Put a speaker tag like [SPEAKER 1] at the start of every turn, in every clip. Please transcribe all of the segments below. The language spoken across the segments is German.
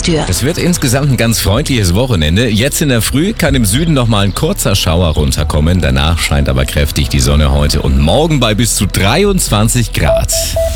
[SPEAKER 1] Haustür.
[SPEAKER 2] Es wird insgesamt ein ganz freundliches Wochenende. Jetzt in der Früh kann im Süden nochmal ein kurzer Schauer runterkommen. Danach scheint aber kräftig die Sonne heute und morgen bei bis zu 23 Grad.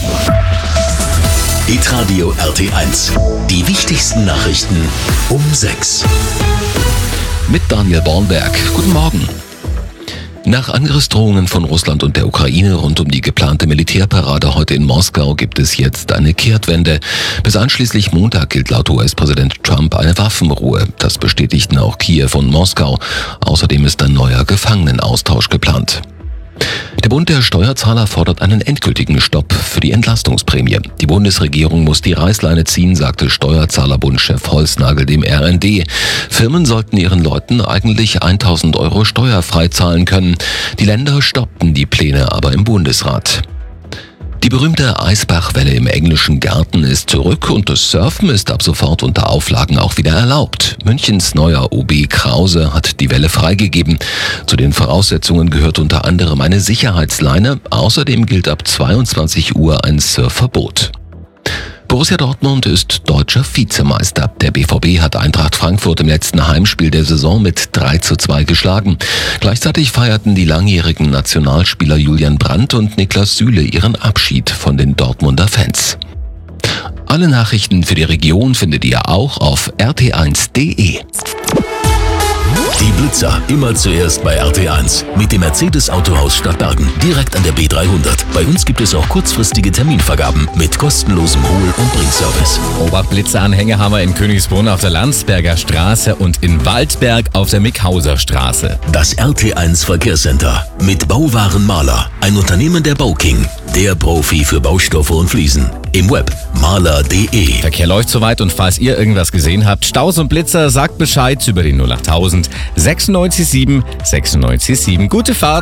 [SPEAKER 3] Hitradio RT1. Die wichtigsten Nachrichten um 6.
[SPEAKER 4] Mit Daniel Bornberg. Guten Morgen. Nach Angriffsdrohungen von Russland und der Ukraine rund um die geplante Militärparade heute in Moskau gibt es jetzt eine Kehrtwende. Bis einschließlich Montag gilt laut US-Präsident Trump eine Waffenruhe. Das bestätigten auch Kiew und Moskau. Außerdem ist ein neuer Gefangenenaustausch geplant. Der Bund der Steuerzahler fordert einen endgültigen Stopp für die Entlastungsprämie. Die Bundesregierung muss die Reißleine ziehen, sagte Steuerzahlerbundchef Holznagel dem RND. Firmen sollten ihren Leuten eigentlich 1.000 € steuerfrei zahlen können. Die Länder stoppten die Pläne aber im Bundesrat. Die berühmte Eisbachwelle im englischen Garten ist zurück und das Surfen ist ab sofort unter Auflagen auch wieder erlaubt. Münchens neuer OB Krause hat die Welle freigegeben. Zu den Voraussetzungen gehört unter anderem eine Sicherheitsleine. Außerdem gilt ab 22 Uhr ein Surfverbot. Borussia Dortmund ist deutscher Vizemeister. Der BVB hat Eintracht Frankfurt im letzten Heimspiel der Saison mit 3:2 geschlagen. Gleichzeitig feierten die langjährigen Nationalspieler Julian Brandt und Niklas Süle ihren Abschied von den Dortmunder Fans. Alle Nachrichten für die Region findet ihr auch auf rt1.de.
[SPEAKER 3] Die Blitzer immer zuerst bei RT1 mit dem Mercedes-Autohaus Stadtbergen direkt an der B300. Bei uns gibt es auch kurzfristige Terminvergaben mit kostenlosem Hol- und Bringservice.
[SPEAKER 2] Oberblitzeranhänger haben wir in Königsbrunn auf der Landsberger Straße und in Waldberg auf der Mickhauser Straße.
[SPEAKER 3] Das RT1 Verkehrscenter mit Bauwaren Maler, ein Unternehmen der Bauking, der Profi für Baustoffe und Fliesen. Im Web maler.de.
[SPEAKER 2] Verkehr läuft soweit und falls ihr irgendwas gesehen habt, Staus und Blitzer, sagt Bescheid über die 08000 967 967. Gute Fahrt!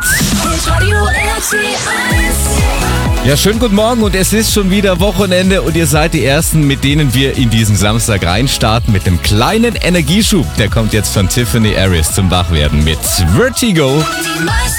[SPEAKER 2] Ja, schönen guten Morgen und es ist schon wieder Wochenende und ihr seid die Ersten, mit denen wir in diesen Samstag reinstarten mit einem kleinen Energieschub. Der kommt jetzt von Tiffany Harris zum Wachwerden mit Vertigo.